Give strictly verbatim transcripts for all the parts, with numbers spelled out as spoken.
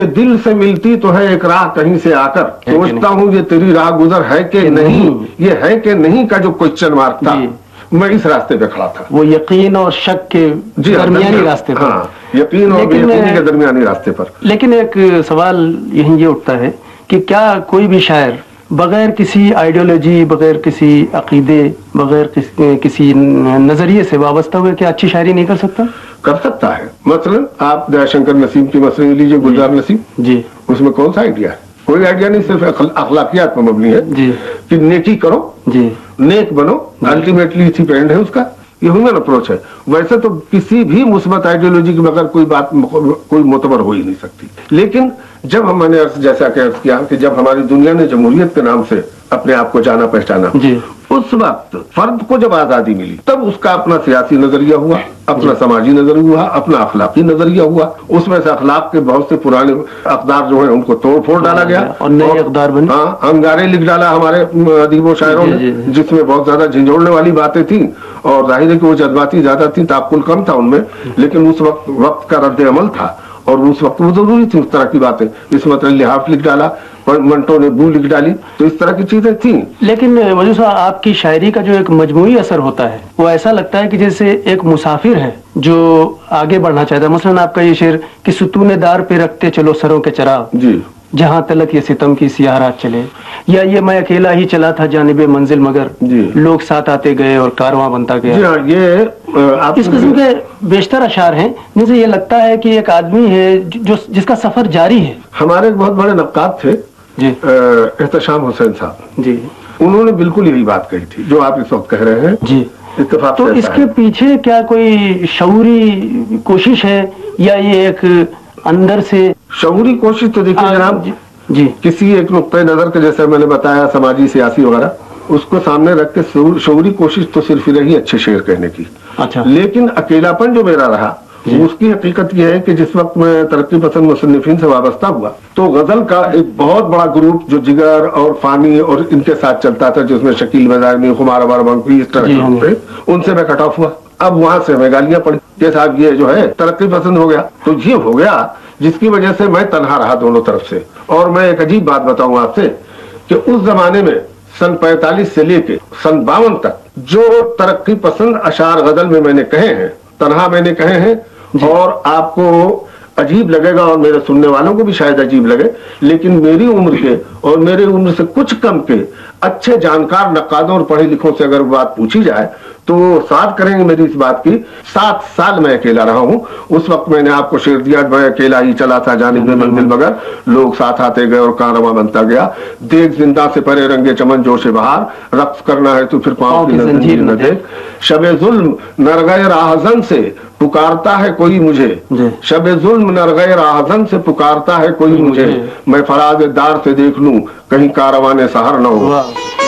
दिल से मिलती तो है एक राह कहीं से आकर, सोचता हूँ ये तेरी राह गुजर है कि नहीं, ये है कि नहीं का जो क्वेश्चन मार्क था, मैं इस रास्ते पे खड़ा था। वो यकीन और शक के दरमियानी रास्ते पर। हाँ, यकीन और बेयकीनी के दरमियानी रास्ते पर। लेकिन एक सवाल यही ये उठता है कि क्या कोई भी शायर बगैर किसी आइडियोलॉजी, बगैर किसी अकीदे, बगैर किसी, किसी नजरिए से वाबस्ता हुए क्या अच्छी शायरी नहीं कर सकता? कर सकता है। मतलब आप दयाशंकर नसीम की मसले लीजिए, गुलजार नसीम जी, उसमें कौन सा आइडिया है? कोई आइडिया नहीं, सिर्फ अखलाकियात पर मबनी है जी, कि नेकी करो जी, नेक बनो, अल्टीमेटली इसी पे एंड है उसका। ये ह्यूमन अप्रोच है। वैसे तो किसी भी मुस्बत आइडियोलॉजी के बगैर कोई बात कोई मोतबर हो ही नहीं सकती। लेकिन जब हम मैंने जैसा कि अर्ज किया कि जब हमारी दुनिया ने जमहूरियत के नाम से अपने आप को जाना पहचाना जी, उस वक्त फर्द को जब आजादी मिली तब उसका अपना सियासी नजरिया हुआ, अपना समाजी नजरिया हुआ, अपना अखलाकी नजरिया हुआ। उसमें से अखलाक के बहुत से पुराने अकदार जो है उनको तोड़ फोड़ डाला गया और नए अकदार बने। हाँ, अंगारे लिख डाला हमारे अदीबो शायरों ने, जिसमें बहुत ज्यादा झंझोड़ने वाली बातें थी और जाहिर है कि वो जज्बाती ज्यादा थी, ताकुल कम था उनमें, लेकिन उस वक्त वक्त का रद्द अमल था और उस वक्त वो जरूरी थी उस तरह की बातें। इस मतलब लिहाफ लिख डाला, मंटो ने बू लिख डाली, तो इस तरह की चीजें थी। लेकिन वजूद साहब, आपकी शायरी का जो एक मजमूई असर होता है वो ऐसा लगता है कि जैसे एक मुसाफिर है जो आगे बढ़ना चाहता है। मसलन आपका ये शेर कि सुतूने दार पे रखते चलो सरों के चराग जी, जहाँ तलक ये सितम की सियाह रात चले, या ये मैं अकेला ही चला था जानिबे मंजिल मगर जी, लोग साथ आते गए और कारवां बनता गया जी। हाँ, ये आप इस किस्म के बेशतर अशार हैं जिनसे ये लगता है कि एक आदमी है जो जिसका सफर जारी है। हमारे एक बहुत बड़े नक्काद थे जी, एहतशाम हुसैन साहब जी, उन्होंने बिल्कुल यही बात कही थी जो आप इस वक्त कह रहे हैं जी। इत्तेफाक तो इसके पीछे क्या कोई शऊरी कोशिश है या ये एक अंदर से शऊरी कोशिश? तो देखिए जनाब जी, जी, किसी एक नुक्ते नजर के, जैसे मैंने बताया समाजी सियासी वगैरह, उसको सामने रख के शऊरी कोशिश तो सिर्फ रही अच्छे शेर कहने की। अच्छा, लेकिन अकेलापन जो मेरा रहा उसकी हकीकत यह है कि जिस वक्त मैं तरक्की पसंद मुसन्निफीन से वाबस्ता हुआ तो गजल का एक बहुत बड़ा ग्रुप जो जिगर और फानी और इनके साथ चलता था, जिसमें शकील बजारनी, खुमार बारबंकी, इस तरह के, उनसे मैं कट ऑफ हुआ। अब वहां से मैं गालियां पड़ी कि साहब ये जो है तरक्की पसंद हो गया। तो ये हो गया जिसकी वजह से मैं तनहा रहा दोनों तरफ से। और मैं एक अजीब बात बताऊं आपसे कि उस जमाने में सन पैंतालीस से लेके सन बावन तक जो तरक्की पसंद अशार गजल में मैंने कहे हैं, तनहा मैंने कहे हैं, और आपको अजीब लगेगा और मेरे सुनने वालों को भी शायद अजीब लगे, लेकिन मेरी उम्र के और मेरे उम्र से कुछ कम के अच्छे जानकार नक्कादों और पढ़े लिखों से अगर बात पूछी जाए तो साथ करेंगे मेरी इस बात की। सात साल मैं अकेला रहा हूं। उस वक्त मैंने आपको शेर दिया, मैं अकेला ही चला था जानिबे मंजिल मगर लोग साथ आते गए और कारवां बनता गया। देख जिंदा से परे रंगे चमन जोशे बहार, रक्स करना है तो फिर पांव की जंजीर न देख। शबे जुल्म नरगए राहजन से पुकारता है कोई मुझे, शबे जुल्म नरगए राहजन से पुकारता है कोई मुझे, मैं फराज दार से देख लूं कहीं कारवां सहर न हो।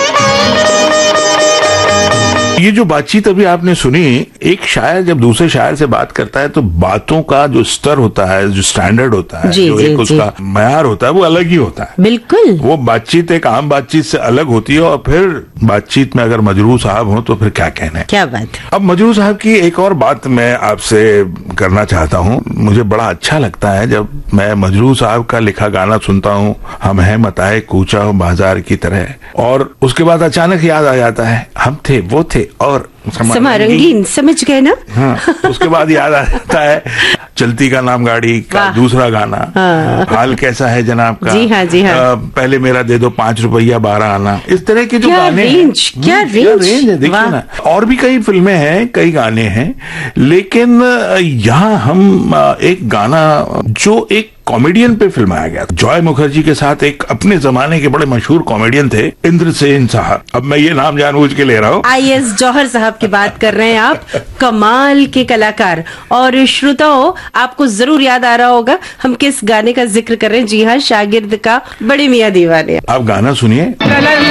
ये जो बातचीत अभी आपने सुनी, एक शायर जब दूसरे शायर से बात करता है तो बातों का जो स्तर होता है, जो स्टैंडर्ड होता है, जी, जो जी, एक जी. उसका मयार होता है, वो अलग ही होता है। बिल्कुल, वो बातचीत एक आम बातचीत से अलग होती है। और फिर बातचीत में अगर मजरूह साहब हो तो फिर क्या कहना, क्या बात। अब मजरूह साहब की एक और बात मैं आपसे करना चाहता हूँ। मुझे बड़ा अच्छा लगता है जब मैं मजरूह साहब का लिखा गाना सुनता हूँ, हम हैं मताए कूचा बाजार की तरह, और उसके बाद अचानक याद आ जाता है हम थे वो थे और समा रंगीन, समझ गए ना। हाँ, उसके बाद याद आ जाता है चलती का नाम गाड़ी का दूसरा गाना, हाँ। हाल कैसा है जनाब का, जी हाँ, जी हाँ। आ, पहले मेरा दे दो पांच रुपया बारह आना। इस तरह के जो क्या गाने रेंज, हैं, क्या क्या रेंज, रेंज है, देखिए ना। और भी कई फिल्में हैं, कई गाने हैं, लेकिन यहाँ हम एक गाना जो एक कॉमेडियन पे फिल्माया गया था, जॉय मुखर्जी के साथ एक अपने जमाने के बड़े मशहूर कॉमेडियन थे इंद्रसेन साहब। अब मैं ये नाम जानबूझ के ले रहा हूँ। आई एस जौहर साहब की बात कर रहे हैं आप, कमाल के कलाकार। और श्रोताओं, आपको जरूर याद आ रहा होगा हम किस गाने का जिक्र कर रहे हैं। जी हाँ, शागिर्द का बड़े मियां दीवाने। आप गाना सुनिए।